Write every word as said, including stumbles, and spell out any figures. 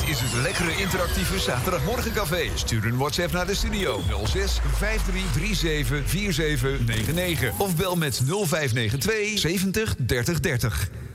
is het lekkere interactieve zaterdagmorgencafé. Stuur een WhatsApp naar de studio nul zes vijf drie drie zeven vier zeven negen negen of bel met nul vijf negen twee zeventig dertig dertig.